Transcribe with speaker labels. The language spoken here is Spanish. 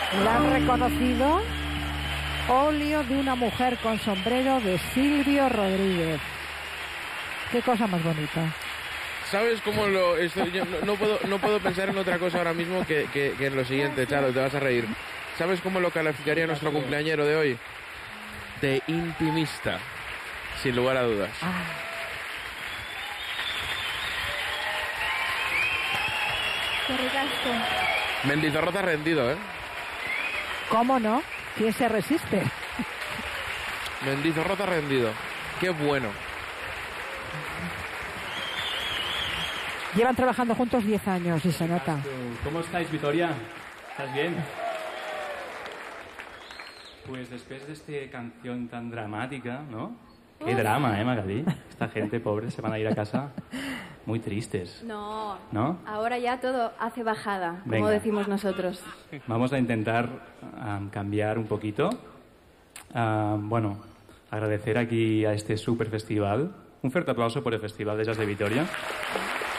Speaker 1: La han reconocido. Óleo de una mujer con sombrero de Silvio Rodríguez. Qué cosa más bonita.
Speaker 2: ¿Sabes cómo yo no puedo pensar en otra cosa ahora mismo que en lo siguiente, Charo, te vas a reír. ¿Sabes cómo lo calificaría nuestro cumpleañero de hoy? De intimista, sin lugar a dudas.
Speaker 3: Qué ricasco.
Speaker 2: Mendizorroza rendido, ¿eh?
Speaker 1: ¿Cómo no? ¿Quién se resiste?
Speaker 2: Mendizorroza rendido. Qué bueno.
Speaker 1: Llevan trabajando juntos 10 años y se nota.
Speaker 4: ¿Cómo estáis, Vitoria? ¿Estás bien? Pues después de esta canción tan dramática, ¿no? Qué drama, Magalí. Esta gente pobre se van a ir a casa muy tristes.
Speaker 3: No.
Speaker 4: ¿No?
Speaker 3: Ahora ya todo hace bajada, como
Speaker 4: Venga.
Speaker 3: decimos nosotros.
Speaker 4: Vamos a intentar cambiar un poquito. Bueno, agradecer aquí a este super festival. Un fuerte aplauso por el Festival de Jazz de Vitoria.